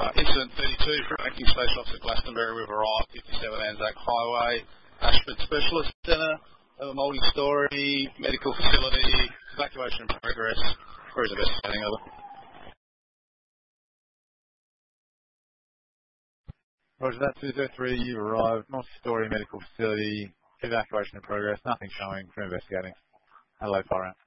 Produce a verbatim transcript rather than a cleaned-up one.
Uh, incident thirty-two from acting station officer Glastonbury River Eye, fifty-seven Anzac Highway, Ashford Specialist Centre, a multi-storey medical facility, evacuation in progress. Where is investigating over? Roger that, two zero three, you've arrived, multi-storey medical facility, evacuation in progress, nothing showing for investigating. Hello, fire out.